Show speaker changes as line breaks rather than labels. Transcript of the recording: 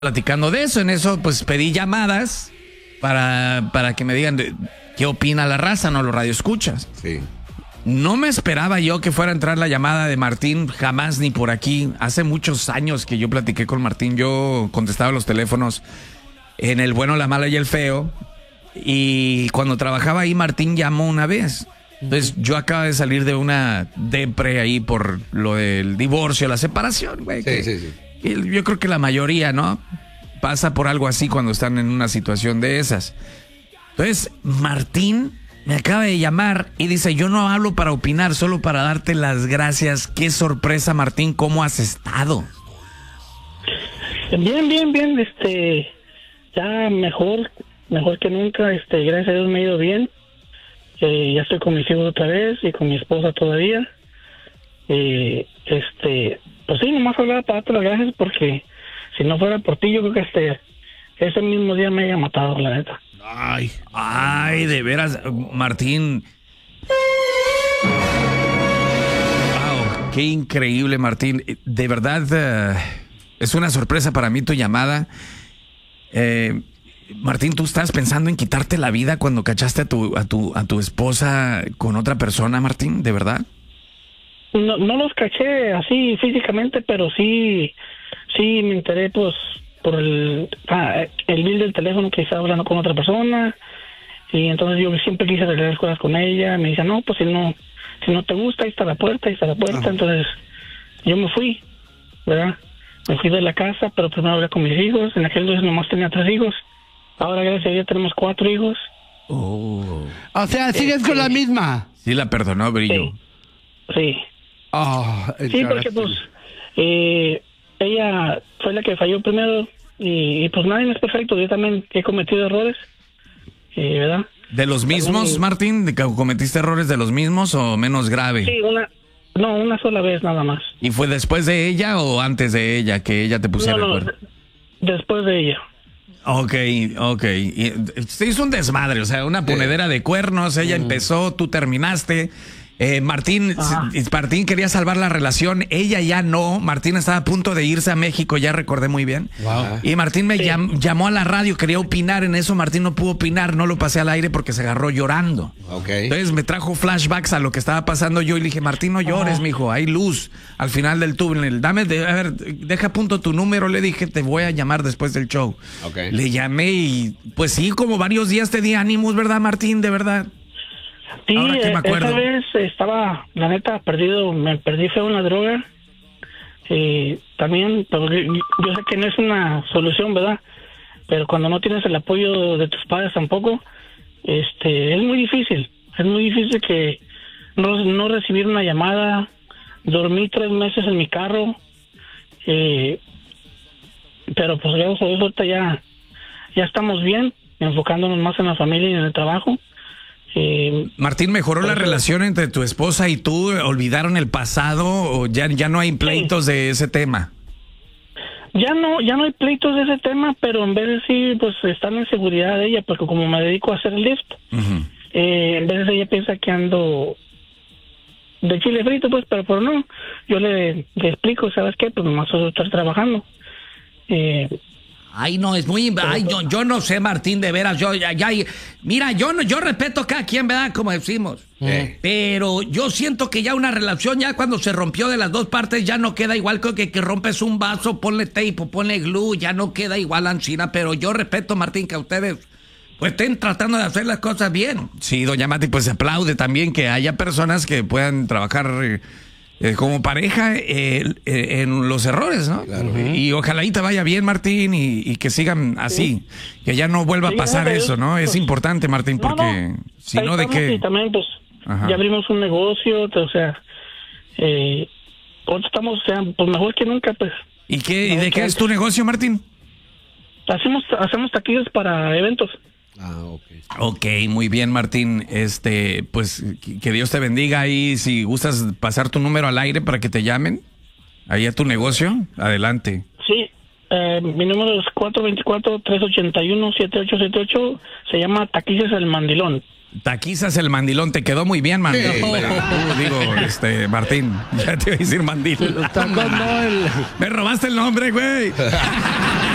platicando de eso. En eso, pues pedí llamadas para que me digan qué opina la raza, no los radioescuchas.
Sí.
No me esperaba yo que fuera a entrar la llamada de Martín, jamás ni por aquí. Hace muchos años que yo platiqué con Martín, yo contestaba los teléfonos en El Bueno, la Mala y el Feo. Y cuando trabajaba ahí, Martín llamó una vez. Entonces, yo acabo de salir de una depre ahí por lo del divorcio, la separación, güey.
Sí.
Y yo creo que la mayoría, ¿no? Pasa por algo así cuando están en una situación de esas. Entonces, Martín me acaba de llamar y dice, yo no hablo para opinar, solo para darte las gracias. Qué sorpresa, Martín, ¿cómo has estado?
Bien, ya mejor que nunca, gracias a Dios me ha ido bien. Ya estoy con mis hijos otra vez y con mi esposa todavía. Pues sí, nomás hablaba para darte las gracias porque si no fuera por ti, yo creo que ese mismo día me haya matado, la neta.
Ay, de veras, Martín. Wow, qué increíble, Martín. De verdad, es una sorpresa para mí tu llamada. Martín, ¿tú estás pensando en quitarte la vida cuando cachaste a tu esposa con otra persona, Martín? ¿De verdad?
No los caché así físicamente, pero sí me enteré pues por el bill del teléfono que estaba hablando con otra persona, y entonces yo siempre quise arreglar las cosas con ella. Me dice, no, pues si no te gusta, ahí está la puerta. Entonces yo me fui, ¿verdad? Me fui de la casa, pero primero hablé con mis hijos. En aquel entonces nomás tenía 3 hijos. Ahora, gracias a Dios, tenemos 4 hijos.
Oh. O sea, ¿sigues con la misma?
Sí, la perdonó, Brillo.
Sí. Sí, porque pues ella fue la que falló primero y pues nadie es perfecto. Yo también he cometido errores, ¿verdad?
¿De los mismos, Martín? ¿De que cometiste errores de los mismos o menos grave?
Sí, una sola vez nada más.
¿Y fue después de ella o antes de ella que ella te pusiera el cuerno?
Después de ella.
Ok. Y se hizo un desmadre, o sea, una ponedera de cuernos. Ella empezó, tú terminaste. Martín quería salvar la relación, ella ya no. Martín estaba a punto de irse a México, ya recordé muy bien.
Wow.
Y Martín me llamó a la radio, quería opinar en eso. Martín no pudo opinar, no lo pasé al aire porque se agarró llorando.
Okay.
Entonces me trajo flashbacks a lo que estaba pasando yo y le dije, Martín, no llores, mijo, hay luz al final del túnel. Deja a punto tu número, le dije, te voy a llamar después del show.
Okay.
Le llamé y pues sí, como varios días te di ánimos, ¿verdad, Martín? De verdad.
Sí,
Ahora que me acuerdo.
esa vez estaba, la neta, me perdí feo en la droga. También, pero yo sé que no es una solución, ¿verdad? Pero cuando no tienes el apoyo de tus padres tampoco, es muy difícil. Es muy difícil que no recibir una llamada. Dormí 3 meses en mi carro. Pero pues gracias a Dios ahorita ya estamos bien, enfocándonos más en la familia y en el trabajo.
Martín, ¿mejoró la relación entre tu esposa y tú? ¿Olvidaron el pasado o ya no hay pleitos de ese tema?
Ya no hay pleitos de ese tema, pero en vez de sí, pues están en seguridad de ella, porque como me dedico a hacer lift, en vez de ella piensa que ando de chile frito, pues, pero no, yo le explico, ¿sabes qué? Pues nomás voy a estar trabajando.
Ay, no, es muy... Ay, yo no sé, Martín, de veras, mira, yo respeto a cada quien, ¿verdad? Como decimos. Pero yo siento que ya una relación, ya cuando se rompió de las dos partes, ya no queda igual que rompes un vaso, ponle tape, ponle glue, ya no queda igual ancina. Pero yo respeto, Martín, que a ustedes pues estén tratando de hacer las cosas bien.
Sí, doña Mati, pues se aplaude también que haya personas que puedan trabajar como pareja en los errores, ¿no? Claro. Y ojalá y te vaya bien, Martín, y que sigan así, que ya no vuelva a pasar eso, ¿no? Es importante, Martín, porque si no, ¿de qué?
Y también, pues, ya abrimos un negocio, o sea, ahora estamos, o sea, pues mejor que nunca, pues.
¿Y de qué es tu negocio, Martín?
Hacemos taquillas para eventos.
Ok, muy bien, Martín. Pues que Dios te bendiga ahí. Si gustas pasar tu número al aire para que te llamen ahí a tu negocio, adelante.
Sí, mi número es 424-381-7878. Se llama Taquizas el Mandilón.
Taquizas el Mandilón, te quedó muy bien, Mandilón. Sí. Martín, ya te iba a decir Mandilón. Me robaste el nombre, güey.